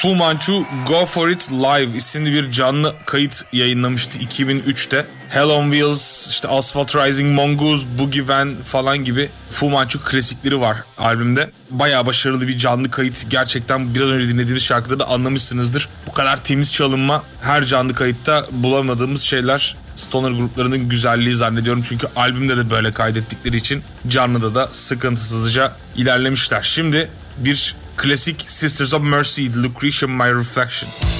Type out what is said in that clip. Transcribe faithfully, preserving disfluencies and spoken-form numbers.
Fu Manchu Go For It Live isimli bir canlı kayıt yayınlamıştı iki bin üçte. Hell on Wheels, işte Asphalt Rising, Mongoose, Boogie Van falan gibi Fu Manchu klasikleri var albümde. Bayağı başarılı bir canlı kayıt. Gerçekten biraz önce dinlediğimiz şarkıda da anlamışsınızdır. Bu kadar temiz çalınma her canlı kayıtta bulamadığımız şeyler. Stoner gruplarının güzelliği zannediyorum. Çünkü albümde de böyle kaydettikleri için canlıda da sıkıntısızca ilerlemişler. Şimdi bir klasik Sisters of Mercy, Lucretia My Reflection.